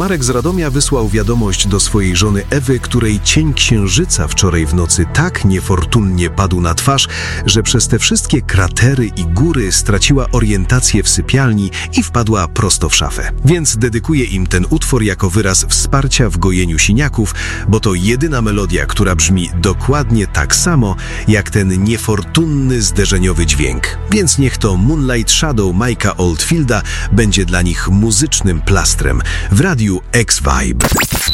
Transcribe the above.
Marek z Radomia wysłał wiadomość do swojej żony Ewy, której cień księżyca wczoraj w nocy tak niefortunnie padł na twarz, że przez te wszystkie kratery i góry straciła orientację w sypialni i wpadła prosto w szafę. Więc dedykuję im ten utwór jako wyraz wsparcia w gojeniu siniaków, bo to jedyna melodia, która brzmi dokładnie tak samo, jak ten niefortunny zderzeniowy dźwięk. Więc niech to Moonlight Shadow Mike'a Oldfielda będzie dla nich muzycznym plastrem w radiu X-Vibe.